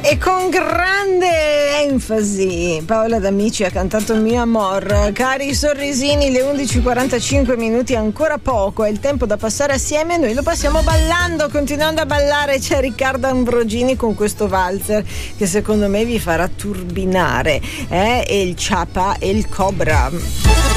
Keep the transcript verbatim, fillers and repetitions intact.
E con grande enfasi Paola D'Amici ha cantato Mio Amor. Cari sorrisini, le undici e quarantacinque minuti, ancora poco, è il tempo da passare assieme. Noi lo passiamo ballando, continuando a ballare. C'è Riccardo Ambrogini con questo valzer che secondo me vi farà turbinare, eh? E il Chapa e il Cobra.